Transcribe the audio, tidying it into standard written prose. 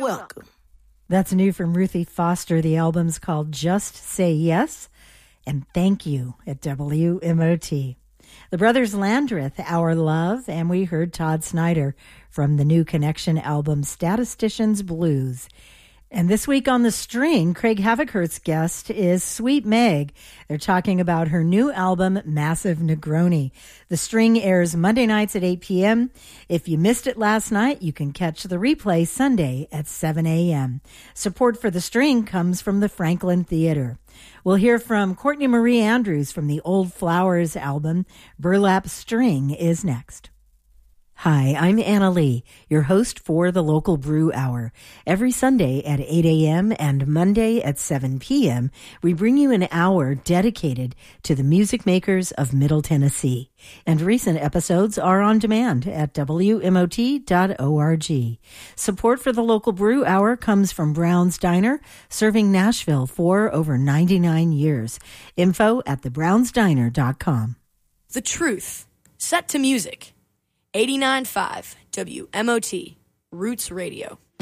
welcome. That's new from Ruthie Foster. The album's called Just Say Yes and Thank You at WMOT. The Brothers Landreth, Our Love, and we heard Todd Snyder from the new Connection album, Statistician's Blues. And this week on The String, Craig Havikhurst's guest is Sweet Meg. They're talking about her new album, Massive Negroni. The String airs Monday nights at 8 p.m. If you missed it last night, you can catch the replay Sunday at 7 a.m. Support for The String comes from the Franklin Theater. We'll hear from Courtney Marie Andrews from the Old Flowers album. Burlap String is next. Hi, I'm Anna Lee, your host for the Local Brew Hour. Every Sunday at 8 a.m. and Monday at 7 p.m., we bring you an hour dedicated to the music makers of Middle Tennessee. And recent episodes are on demand at WMOT.org. Support for the Local Brew Hour comes from Brown's Diner, serving Nashville for over 99 years. Info at thebrownsdiner.com. The Truth, set to music. 89.5 WMOT, Roots Radio.